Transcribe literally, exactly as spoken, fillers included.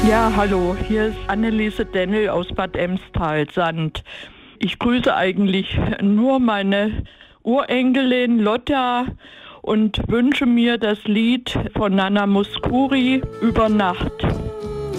Ja, hallo, hier ist Anneliese Dennel aus Bad Emstal-Sand. Ich grüße eigentlich nur meine Urenkelin Lotta und wünsche mir das Lied von Nana Mouskouri über Nacht.